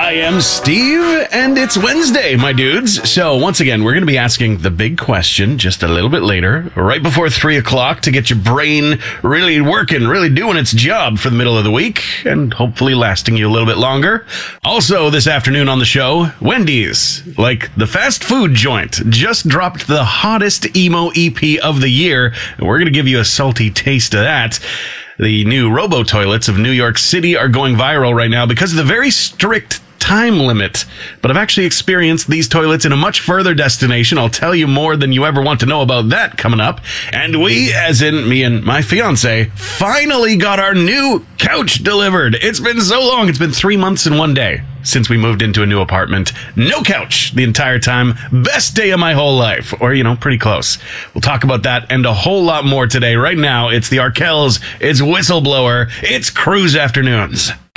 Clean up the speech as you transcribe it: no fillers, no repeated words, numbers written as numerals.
I am Steve, and it's Wednesday, my dudes. So once again, we're going to be asking the big question just a little bit later, right before 3 o'clock, to get your brain really working, really doing its job for the middle of the week, and hopefully lasting you a little bit longer. Also, this afternoon on the show, Wendy's, like the fast food joint, just dropped the hottest emo EP of the year, and we're going to give you a salty taste of that. The new robo-toilets of New York City are going viral right now because of the very strict time limit. But I've actually experienced these toilets in a much further destination. I'll tell you more than you ever want to know about that coming up. And we, as in me and my fiance, finally got our new couch delivered. It's been so long. It's been 3 months and 1 day since we moved into a new apartment. No couch the entire time. Best day of my whole life. Or, pretty close. We'll talk about that and a whole lot more today. Right now, it's the Arkells, it's Whistleblower, it's Cruise Afternoons.